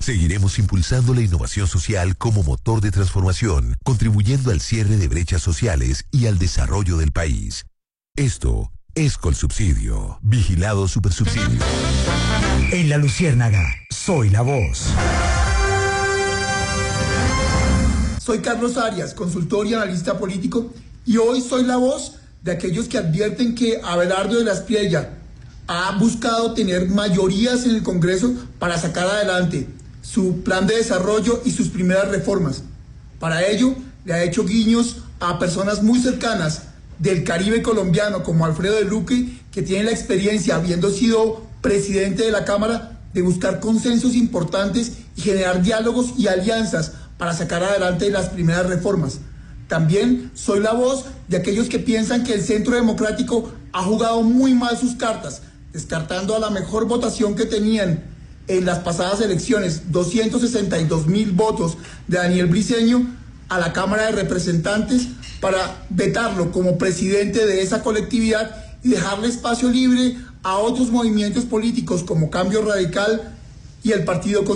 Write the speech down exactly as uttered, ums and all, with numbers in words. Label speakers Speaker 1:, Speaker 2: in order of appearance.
Speaker 1: Seguiremos impulsando la innovación social como motor de transformación, contribuyendo al cierre de brechas sociales y al desarrollo del país. Esto es Colsubsidio. Vigilado Supersubsidio.
Speaker 2: En La Luciérnaga, soy la voz.
Speaker 3: Soy Carlos Arias, consultor y analista político, y hoy soy la voz de aquellos que advierten que Abelardo de la Espriella ha buscado tener mayorías en el Congreso para sacar adelante su plan de desarrollo y sus primeras reformas. Para ello, le ha hecho guiños a personas muy cercanas del Caribe colombiano, como Alfredo de Luque, que tiene la experiencia, habiendo sido presidente de la Cámara, de buscar consensos importantes y generar diálogos y alianzas para sacar adelante las primeras reformas. También soy la voz de aquellos que piensan que el Centro Democrático ha jugado muy mal sus cartas, descartando a la mejor votación que tenían en las pasadas elecciones, doscientos sesenta y dos mil votos de Daniel Briceño, a la Cámara de Representantes para vetarlo como presidente de esa colectividad y dejarle espacio libre a otros movimientos políticos como Cambio Radical y el Partido